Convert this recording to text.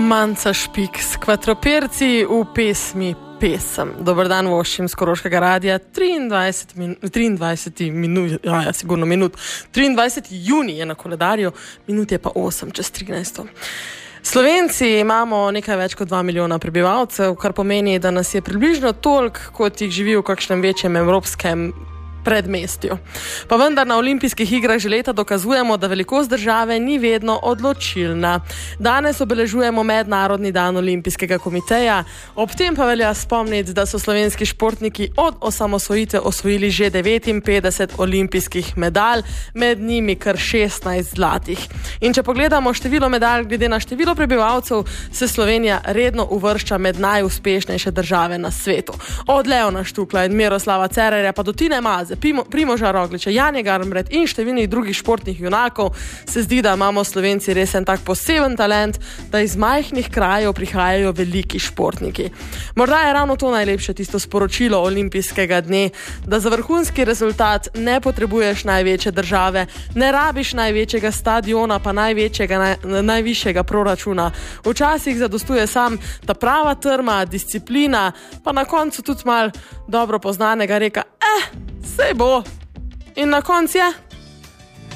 Manca Špik s Kvatroperci v pesmi Pesem. Dobar dan voščim z Koroškega radija. 23 junij je na koledarju, minut je pa 8:13. Slovenci imamo nekaj več kot 2 milijona prebivalcev, kar pomeni, da nas je približno toliko, kot jih živi v kakšnem večjem evropskem predmestju. Pa vendar na olimpijskih igrah že leta dokazujemo, da velikost države ni vedno odločilna. Danes obeležujemo Mednarodni dan olimpijskega komiteja, ob tem pa velja spomniti, da so slovenski športniki od osamosvojitve osvojili že 59 olimpijskih medalj, med njimi kar 16 zlatih. In če pogledamo število medalj glede na število prebivalcev, se Slovenija redno uvršča med najuspešnejše države na svetu. Od Leona Štukla in Miroslava Cerarja pa do Tine Maze, Primoža Rogliča, Janje Garnbret in številnih drugih športnih junakov se zdi, da imamo Slovenci res en tak poseben talent, da iz majhnih krajev prihajajo veliki športniki. Morda je ravno to najlepše tisto sporočilo olimpijskega dne, da za vrhunski rezultat ne potrebuješ največje države, ne rabiš največjega stadiona, pa najvišjega proračuna. Včasih zadostuje sam ta prava trma, disciplina, pa na koncu tudi malo dobro poznanega reka, sej bo. In na koncu je